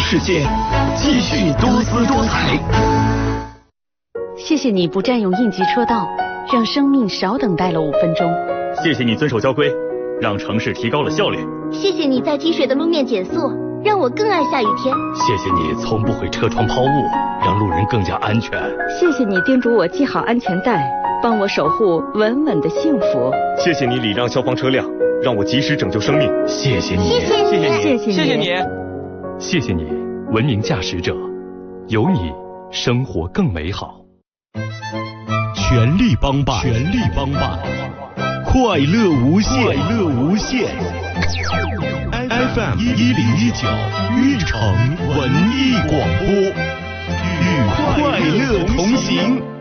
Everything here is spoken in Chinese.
世界继续多姿多彩。 谢谢你不占用应急车道，让生命少等待了5分钟。 谢谢你遵守交规，让城市提高了效率。 谢谢你在积水的路面减速，让我更爱下雨天。 谢谢你从不会车窗抛物，让路人更加安全。 谢谢你叮嘱我系好安全带，帮我守护稳稳的幸福。 谢谢你礼让消防车辆，让我及时拯救生命。 谢谢你， 谢谢你， 谢谢你， 谢谢你， 谢谢你，文明驾驶者，有你，生活更美好。 全力帮办，全力帮办，快乐无限，快乐无限。FM 1019玉城文艺广播，与快乐同行。